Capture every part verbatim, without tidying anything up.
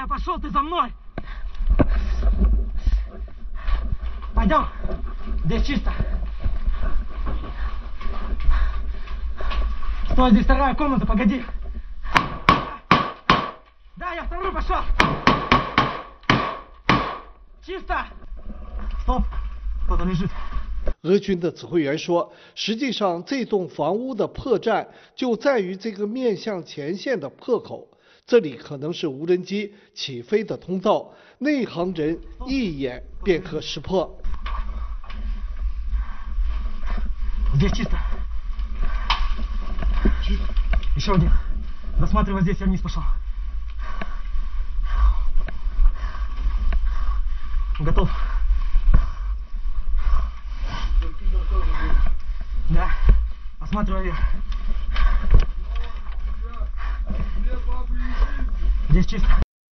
я пошел, ты за мной. Пойдем. Здесь чисто. Стой, здесь вторая комната, погоди. Да, я вторую пошел. Чисто. Стоп. Кто-то лежит。 俄军的指挥员说，实际上这栋房屋的破绽就在于这个面向前线的破口，这里可能是无人机起飞的通道，内行人一眼便可识破。 Здесь чисто. Еще один. Досматривай здесь, я вниз пошел. Готов. Да. Осматривай вверх. Здесь чисто.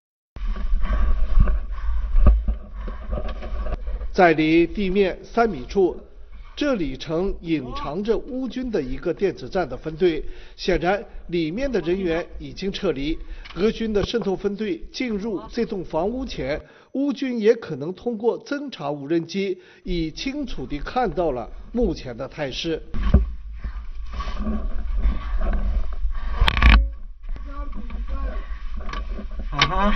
在离地面三米处，这里曾隐藏着乌军的一个电子战的分队，显然里面的人员已经撤离。俄军的渗透分队进入这栋房屋前，乌军也可能通过侦察无人机，已清楚地看到了目前的态势。 Ага.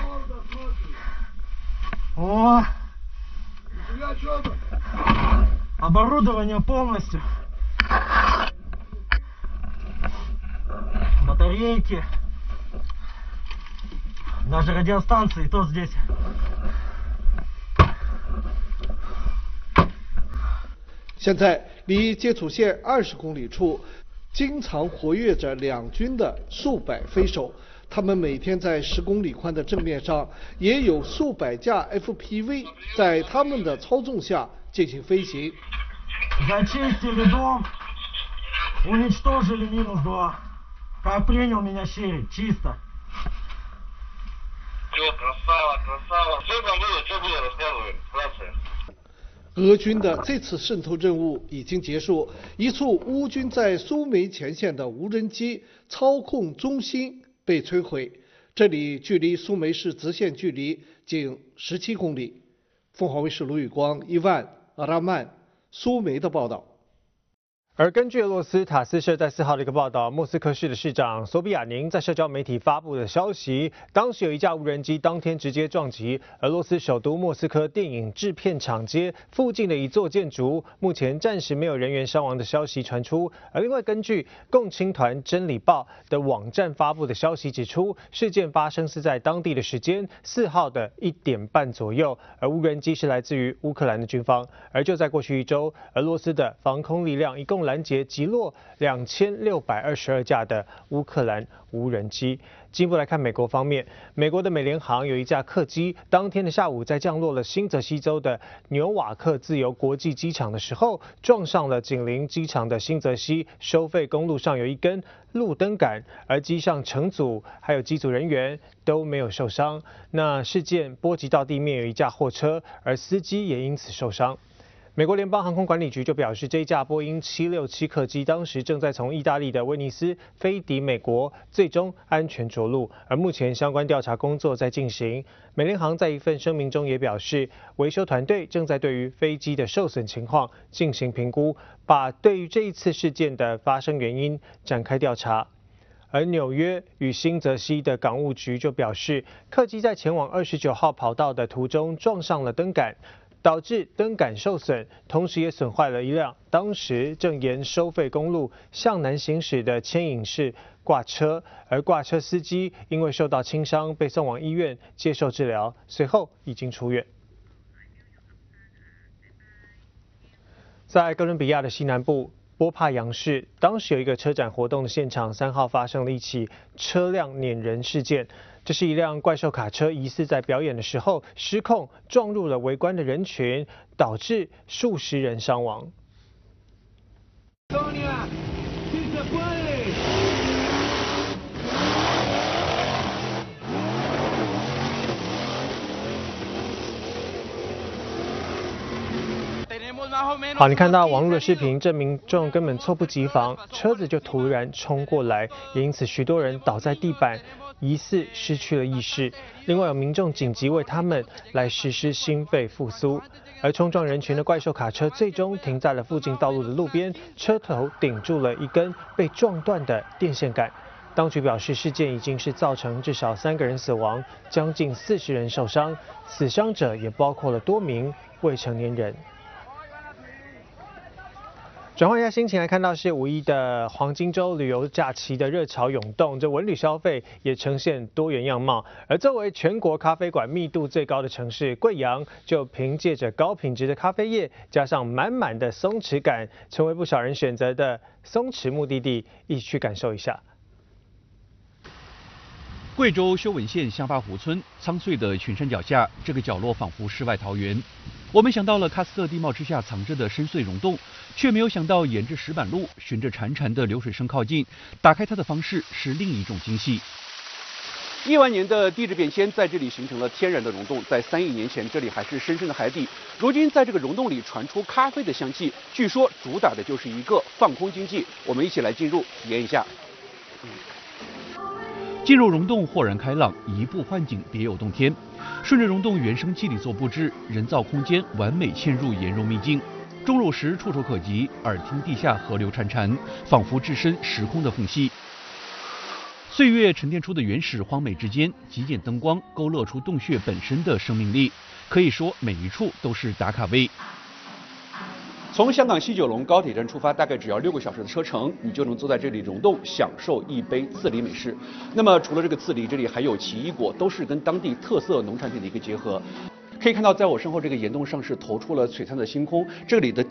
О! Оборудование полностью. Батарейки. Даже радиостанции, то здесь. 现在离接触线二十公里处，经常活跃着两军的数百飞手，他们每天在十公里宽的正面上，也有数百架 F P V 在他们的操纵下进行飞行。 Зачистили дом, уничтожили минус два. Как принял меня Щерик, чисто. Все, красава, красава. Что там было, что было, рассказывай, вкратце. 俄军的这次渗透任务已经结束，一处乌军在苏梅前线的无人机操控中心被摧毁，这里距离苏梅市直线距离仅十七公里。凤凰卫视卢宇光、伊万、阿拉曼、苏梅的报道。 而根据俄罗斯塔斯社在四号的一个报道，莫斯科市的市长索比亚宁在社交媒体发布的消息，当时有一架无人机当天直接撞击俄罗斯首都莫斯科电影制片厂街附近的一座建筑，目前暂时没有人员伤亡的消息传出。而另外，根据共青团真理报的网站发布的消息指出，事件发生是在当地的时间四号的一点半左右，而无人机是来自于乌克兰的军方。而就在过去一周，俄罗斯的防空力量一共拦截击落两千六百二十二架的乌克兰无人机。进一步来看美国方面，美国的美联航有一架客机，当天的下午在降落了新泽西州的纽瓦克自由国际机场的时候，撞上了紧邻机场的新泽西收费公路上有一根路灯杆，而机上乘组还有机组人员都没有受伤。那事件波及到地面有一架货车，而司机也因此受伤。美国联邦航空管理局就表示，这一架波音七六七客机当时正在从意大利的威尼斯飞抵美国，最终安全着陆，而目前相关调查工作在进行。美联航在一份声明中也表示，维修团队正在对于飞机的受损情况进行评估，把对于这一次事件的发生原因展开调查。而纽约与新泽西的港务局就表示，客机在前往二十九号跑道的途中撞上了灯杆，导致灯杆受损，同时也损坏了一辆当时正沿收费公路向南行驶的牵引式挂车，而挂车司机因为受到轻伤被送往医院接受治疗，随后已经出院。在哥伦比亚的西南部波帕扬市，当时有一个车展活动的现场，三号发生了一起车辆碾人事件。这是一辆怪兽卡车疑似在表演的时候失控，撞入了围观的人群，导致数十人伤亡。好，你看到网络的视频，这民众根本猝不及防，车子就突然冲过来，也因此许多人倒在地板。 疑似失去了意识。另外有民众紧急为他们来实施心肺复苏。而冲撞人群的怪兽卡车最终停在了附近道路的路边，车头顶住了一根被撞断的电线杆。当局表示，事件已经是造成至少三个人死亡，将近四十人受伤，死伤者也包括了多名未成年人。转换一下心情来看到是五一的黄金周旅游假期的热潮涌动，这文旅消费也呈现多元样貌。而作为全国咖啡馆密度最高的城市，贵阳就凭借着高品质的咖啡业，加上满满的松弛感，成为不少人选择的松弛目的地，一起去感受一下。 贵州修文县香巴湖村苍翠的群山脚下，这个角落仿佛世外桃源。我们想到了喀斯特地貌之下藏着的深邃溶洞，却没有想到沿着石板路，循着潺潺的流水声靠近，打开它的方式是另一种惊喜。亿万年的地质变迁在这里形成了天然的溶洞，在三亿年前，这里还是深深的海底，如今在这个溶洞里传出咖啡的香气，据说主打的就是一个放空经济。我们一起来进入体验一下。进入溶洞豁然开朗，一步换景别有洞天。顺着溶洞原生肌理做布置，人造空间完美嵌入岩溶秘境，钟乳石触手可及，耳听地下河流潺潺，仿佛置身时空的缝隙。岁月沉淀出的原始荒美之间，几点灯光勾勒出洞穴本身的生命力，可以说每一处都是打卡位。从香港西九龙高铁站出发，大概只要六个小时的车程，你就能坐在这里溶洞，享受一杯刺梨美式。那么除了这个刺梨，这里还有奇异果，都是跟当地特色农产品的一个结合。可以看到，在我身后这个岩洞上是投出了璀璨的星空，这里的